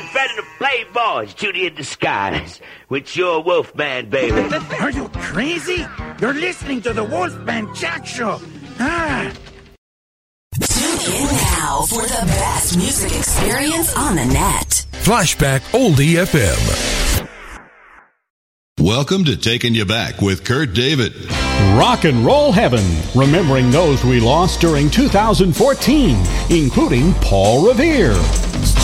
better to play boys, Judy in disguise, with your Wolfman, baby. Are you crazy? You're listening to the Wolfman Jack Show. Tune in now for the best music experience on the net. Flashback Oldie FM. Welcome to Taking You Back with Kurt David. Rock and Roll Heaven, remembering those we lost during 2014, including Paul Revere.